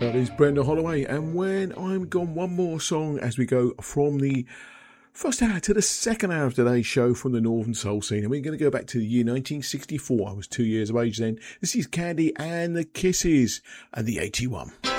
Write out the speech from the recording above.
That is Brenda Holloway, and When I'm Gone, one more song as we go from the first hour to the second hour of today's show from the Northern Soul scene. And we're going to go back to the year 1964. I was 2 years of age then. This is Candy and the Kisses and the 81.